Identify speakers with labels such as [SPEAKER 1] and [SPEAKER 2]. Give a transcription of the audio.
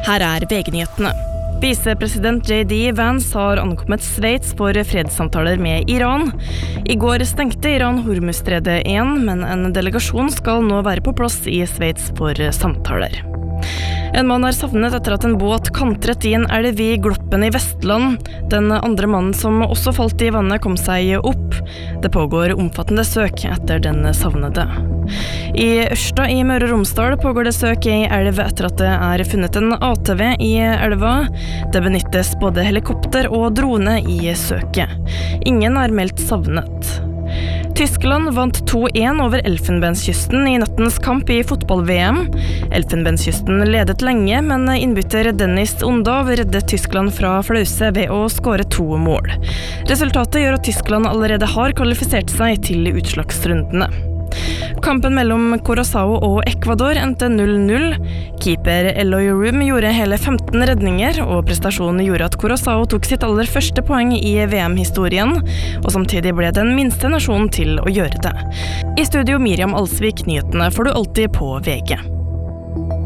[SPEAKER 1] Her VG-nyhetene. Visepresident J.D. Vance har ankommet Sveits for fredssamtaler med Iran. I går stengte Iran Hormuzstredet igjen, men en delegasjon skal nå være på plass i Sveits for samtaler. En mann savnet etter at en båt kantret i en elv i Gloppen i Vestland. Den andre mannen som også falt i vannet kom seg opp. Det pågår omfattende søk etter den savnede. I Ørsta i Møre og Romsdal pågår det søk i elv etter at det funnet en ATV i elva. Det benyttes både helikopter og drone i søket. Ingen meldt savnet. Tyskland vant 2-1 over Elfenbenskysten i nattens kamp i fotball-VM. Elfenbenskysten ledet lenge, men innbytter Dennis Undav reddet Tyskland fra flause ved å skåre 2 mål. Resultatet gjør at Tyskland allerede har kvalifisert seg til utslagsrundene. Kampen mellom Curaçao og Ecuador endte 0-0. Keeper Eloy Room gjorde hele 15 redninger, og prestasjonen gjorde at Curaçao tok sitt aller første poeng i VM-historien, og samtidig ble den minste nasjonen til å gjøre det. I studio Miriam Alsvik, nyhetene får du alltid på VG.